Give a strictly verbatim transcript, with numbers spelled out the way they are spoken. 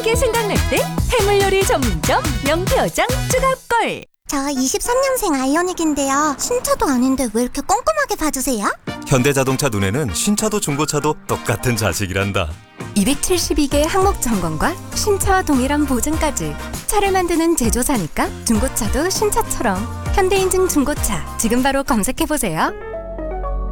맛있게 생각날 때 해물요리 전문점 명표장 주갑걸. 저 이십삼 년생 아이오닉인데요. 신차도 아닌데 왜 이렇게 꼼꼼하게 봐주세요? 현대자동차 눈에는 신차도 중고차도 똑같은 자식이란다. 이백칠십이 개 항목 점검과 신차와 동일한 보증까지. 차를 만드는 제조사니까 중고차도 신차처럼. 현대인증 중고차 지금 바로 검색해보세요.